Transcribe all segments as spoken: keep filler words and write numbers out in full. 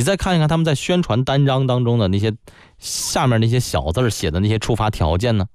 你再看一看他们在宣传单张当中的那些下面那些小字写的那些触发条件呢？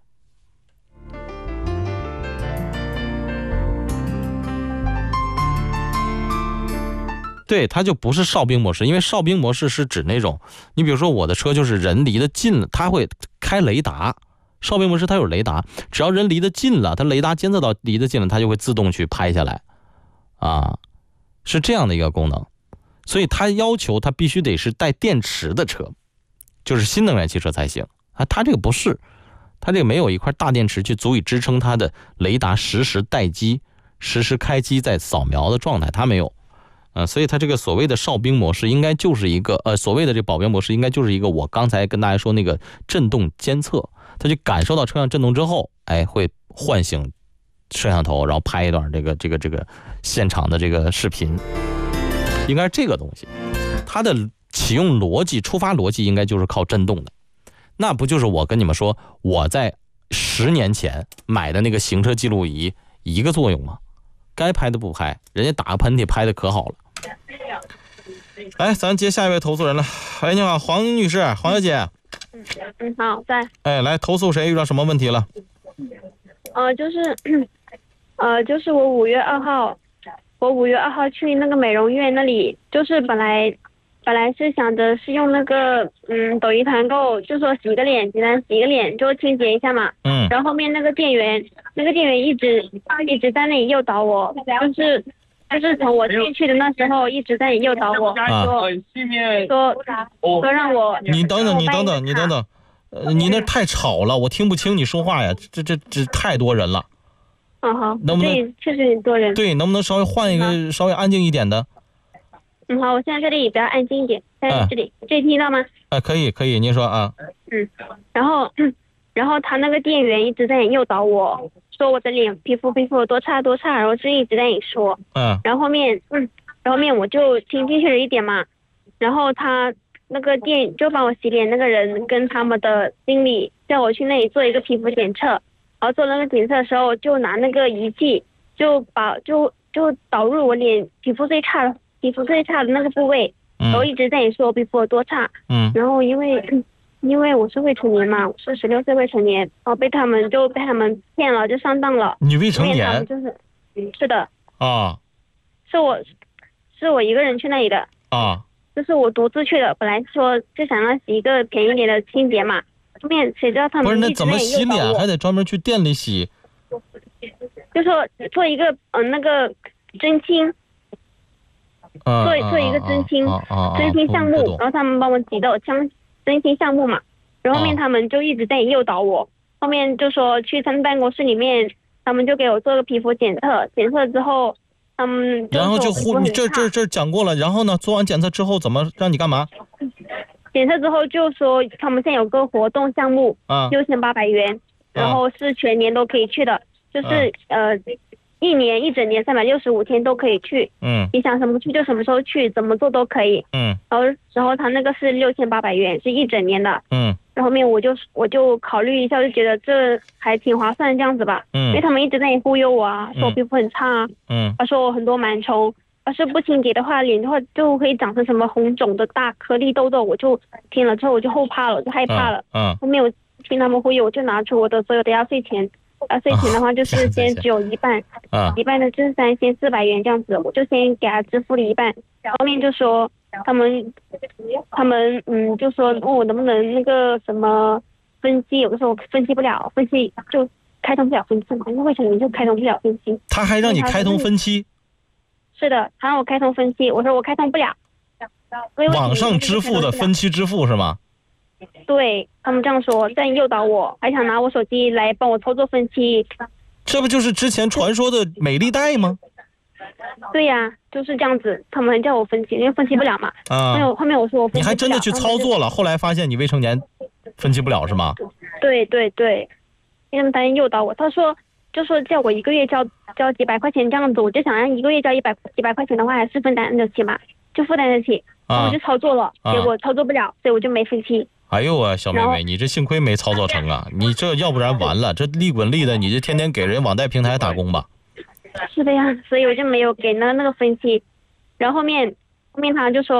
对，它就不是哨兵模式，因为哨兵模式是指那种，你比如说我的车就是人离得近了，它会开雷达。哨兵模式它有雷达，只要人离得近了，它雷达监测到离得近了，它就会自动去拍下来，啊，是这样的一个功能。所以它要求它必须得是带电池的车，就是新能源汽车才行啊。它这个不是，它这个没有一块大电池去足以支撑它的雷达实时待机、实时开机再扫描的状态，它没有。呃，所以它这个所谓的哨兵模式应该就是一个呃，所谓的这保镖模式应该就是一个我刚才跟大家说那个震动监测，它就感受到车辆震动之后，哎，会唤醒摄像头，然后拍一段这个这个这个现场的这个视频，应该是这个东西。它的启用逻辑、出发逻辑应该就是靠震动的，那不就是我跟你们说我在十年前买的那个行车记录仪一个作用吗？该拍的不拍，人家打个喷嚏拍的可好了。来，咱接下一位投诉人了。哎，你好，黄女士，黄小姐。 嗯，好，在。 哎，来投诉谁遇到什么问题了？ 呃，就是，呃，就是我五月二号，我五月二号去那个美容院那里，就是本来，本来是想着是用那个嗯抖音团购，就说洗个脸，简单洗个脸就清洁一下嘛。嗯。然后后面那个店员，那个店员一直一直在那里诱导我，就是。就是从我进去的那时候一直在诱导我， 啊、 说说说让我你等等你等等你等等，呃，你那太吵了，我听不清你说话呀，这这这太多人了。 嗯好， 能不能对，确实很多人。 对，能不能稍微换一个、嗯、稍微安静一点的？ 嗯好，我现在这里比较安静一点，在这里，可以听到吗？ 哎，可以可以，您说啊。 嗯，然后然后他那个店员一直在诱导我。说我的脸皮肤皮肤有多差多差，然后是一直在那里说，嗯，然后后面，嗯，然后后面我就听进去了一点嘛，然后他那个店就帮我洗脸那个人跟他们的经理叫我去那里做一个皮肤检测，然后做那个检测的时候就拿那个仪器就把就就导入我脸皮肤最差的皮肤最差的那个部位，然后一直在那里说我皮肤有多差，嗯，然后因为。嗯因为我是未成年嘛，我是十六岁未成年，然后被他们就被他们骗了，就上当了。 你未成年？ 就是，是的。 啊。 是我，是我一个人去那里的。 啊。 就是我独自去的，本来说就想要洗一个便宜点的清洁嘛，后面谁知道他们不是那怎么洗脸还得专门去店里洗？ 就说做一个嗯、呃、那个针清。 啊。 做做一个针清，针清项目，然后他们帮我挤到枪。真心项目嘛，然后后面他们就一直在诱导我，后面就说去他们办公室里面，他们就给我做个皮肤检测，检测之后，他们然后就呼你这这这讲过了，然后呢，做完检测之后怎么让你干嘛？ 检测之后就说他们现在有个活动项目，啊，六千八百元，然后是全年都可以去的，就是、啊、呃。一年一整年三百六十五天都可以去，嗯，你想什么去就什么时候去，怎么做都可以，嗯，然后然后他那个是六千八百元，是一整年的，嗯，然后面我就我就考虑一下，就觉得这还挺划算这样子吧，嗯，因为他们一直在那里忽悠我啊，说我皮肤很差啊，嗯，他说我很多螨虫，要是不清洁的话，脸的话就会长成什么红肿的大颗粒痘痘，我就听了之后我就后怕了，我就害怕了，嗯，嗯后面我听他们忽悠，我就拿出我的所有的压岁钱。压岁钱的话就是先只有一半，啊，一半的就是三千四百元这样子，我就先给他支付了一半，后面就说他们他们嗯就说问我能不能那个什么分析，有的时候我分析不了，分析就开通不了分期，因为未成年就开通不了分期。 他还让你开通分期？ 是的，他让我开通分期，我说我开通不了。 网上支付的分期支付是吗？ 对，他们这样说，在诱导我，还想拿我手机来帮我操作分期。 这不就是之前传说的美丽贷吗？ 对呀、啊，就是这样子，他们叫我分期，因为分期不了嘛。啊。后面后面我说我分期不了。 你还真的去操作了，后来发现你未成年分期不了是吗？ 对对对，因为他们诱导我，他说就说叫我一个月交交几百块钱这样子，我就想让一个月交一百几百块钱的话，还是分担得起嘛，就负担得起。啊。我就操作了，啊、结果操作不了，所以我就没分期。 哎呦啊，小妹妹，你这幸亏没操作成啊！你这要不然完了，这利滚利的，你这天天给人网贷平台打工吧？ 是的呀，所以我就没有给那个那个分期。然后后面后面他就说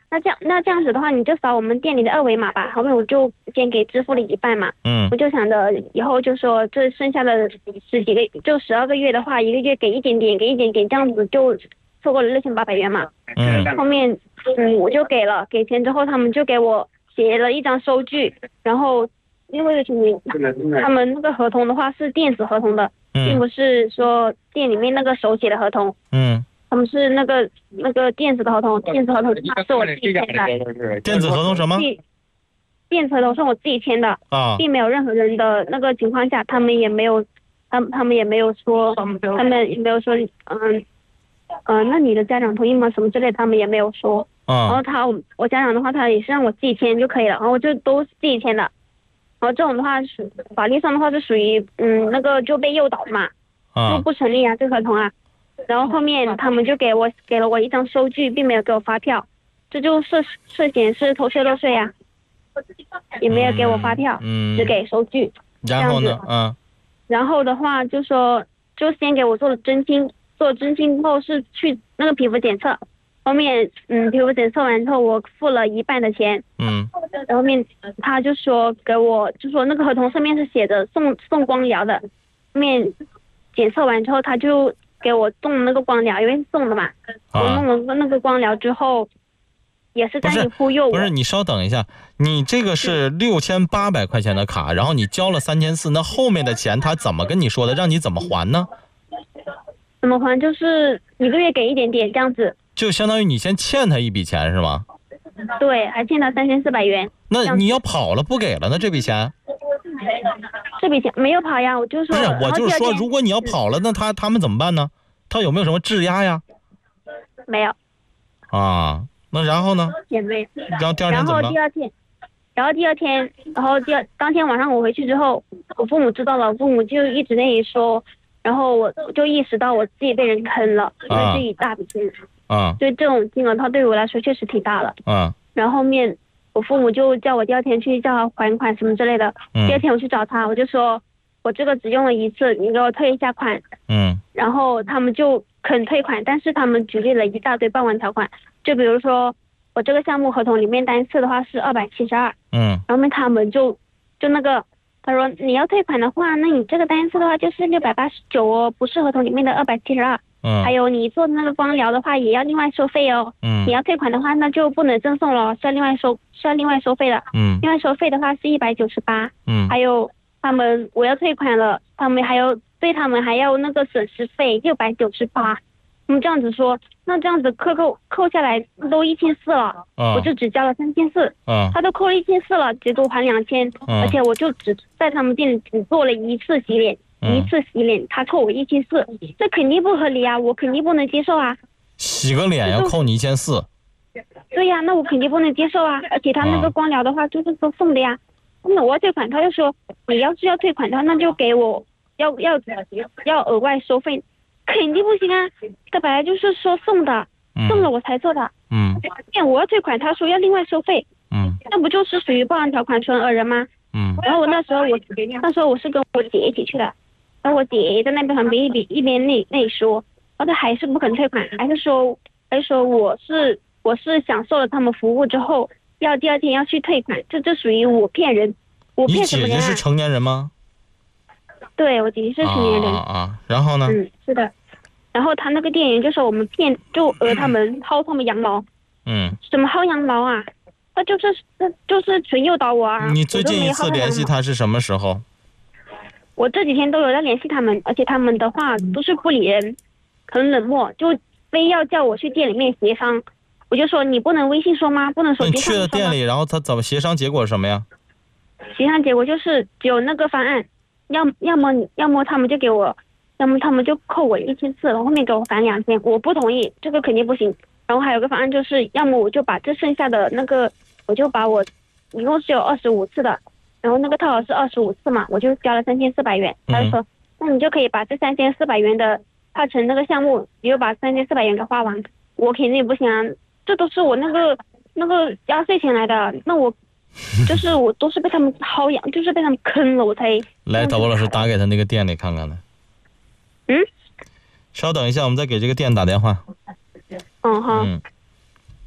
那这样那这样子的话，你就扫我们店里的二维码吧。后面我就先给支付了一半嘛。 嗯。 我就想着以后就说这剩下的十几个就十二个月的话，一个月给一点点，给一点点，这样子就错过了六千八百元嘛。 嗯。 后面嗯我就给了，给钱之后他们就给我写了一张收据，然后因为他们那个合同的话是电子合同的，并不是说店里面那个手写的合同。 嗯。 他们是那个那个电子的合同，电子合同是我自己签的。 电子合同什么？ 电子合同是我自己签的啊，并没有任何人的那个情况下，他们也没有，他们他们也没有说，他们也没有说，嗯嗯、呃，那你的家长同意吗？什么之类的，他们也没有说。 啊。 然后他我家长的话，他也是让我自己签就可以了，然后我就都是自己签的。然后这种的话是法律上的话是属于嗯那个就被诱导嘛， 啊， 就不成立啊这个合同啊。然后后面他们就给我给了我一张收据，并没有给我发票，这就涉涉嫌是偷税漏税啊，也没有给我发票， 嗯， 只给收据。 然后呢？嗯。 然后的话就说，就先给我做了针清，做了针清后是去那个皮肤检测，后面嗯皮肤检测完之后我付了一半的钱， 嗯， 然后面他就说给我就说那个合同上面是写着送送光疗的，后面检测完之后他就给我送那个光疗，因为是送的嘛。啊、我弄了那个光疗之后，也是在你忽悠我。 不是，你稍等一下，你这个是六千八百块钱的卡，然后你交了三千四，那后面的钱他怎么跟你说的？让你怎么还呢？ 怎么还？就是一个月给一点点这样子。 就相当于你先欠他一笔钱是吗？ 对，还欠他三千四百元。 那你要跑了不给了呢？这笔钱？ 这笔钱没有跑呀，我就说。 不是，我就是说，如果你要跑了，那他他们怎么办呢？他有没有什么质押呀？ 没有。 啊，那然后呢？ 也没有。 然后第二天怎么了？ 然后第二天，然后第二天，然后第二当天晚上我回去之后，我父母知道了，我父母就一直在那里说，然后我就意识到我自己被人坑了，因为是一大笔金额。 啊。 所以这种金额，它对我来说确实挺大了。 啊。 然后后面我父母就叫我第二天去叫他还款什么之类的。 嗯。 第二天我去找他，我就说我这个只用了一次，你给我退一下款。 嗯。然后他们就肯退款，但是他们举例了一大堆傍晚条款，就比如说我这个项目合同里面单次的话是二百七十二。 嗯。 然后面他们就就那个他说你要退款的话，那你这个单次的话就是六百八十九哦，不是合同里面的二百七十二。 嗯。 还有你做的那个光疗的话也要另外收费哦。 嗯。 你要退款的话，那就不能赠送了，是要另外收是要另外收费的。 嗯。 另外收费的话是一百九十八。 嗯。 还有他们我要退款了，他们还要对他们还要那个损失费六百九十八。他们这样子说，那这样子扣扣扣下来都一千四了。 嗯。 我就只交了三千四。 嗯。 他都扣了一千四了，结果还两千。 嗯。 而且我就只在他们店里只做了一次洗脸。 嗯。 一次洗脸他扣我一千四，这肯定不合理啊，我肯定不能接受啊。 洗个脸要扣你一千四？ 对呀、啊，那我肯定不能接受啊。而且他那个光疗的话就是说送的呀。那、嗯、我要退款，他就说你要是要退款的话，那就给我要要要额外收费。肯定不行啊，他本来就是说送的。嗯、送了我才做的。 嗯。 我要退款，他说要另外收费。 嗯。 那不就是属于报案条款纯讹人吗？ 嗯。 然后我那时候我那时候我是跟我姐一起去的，然后我姐也在那边旁边一边一边那那里说，然后他还是不肯退款，还是说还是说我是我是享受了他们服务之后，要第二天要去退款，这这属于我骗人，我骗什么人啊？ 你姐姐是成年人吗？ 对，我姐姐是成年人。 啊啊啊！然后呢？ 嗯，是的。然后他那个店员就说我们骗，就讹他们薅他们羊毛。 嗯。 什么薅羊毛啊？他就是他就是纯诱导我啊！ 你最近一次联系他是什么时候？ 我这几天都有在联系他们，而且他们的话都是不理人，很冷漠，就非要叫我去店里面协商。我就说你不能微信说吗？不能手机上说吗？ 你去了店里，然后他怎么协商？结果是什么呀？ 协商结果就是只有那个方案，要要么要么他们就给我，要么他们就扣我一千四，然后后面给我返两千，我不同意，这个肯定不行。然后还有个方案就是，要么我就把这剩下的那个。我就把我一共是有二十五次的，然后那个套额是二十五次嘛，我就交了三千四百元。他就说，那你就可以把这三千四百元的划成那个项目，你就把三千四百元给花完。我肯定也不行啊，这都是我那个那个压岁钱来的，那我就是我都是被他们薅羊，就是被他们坑了，我才。 来，导播老师打给他那个店里看看来。 嗯。稍等一下，我们再给这个店打电话。 嗯好。 嗯。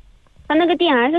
他那个店还是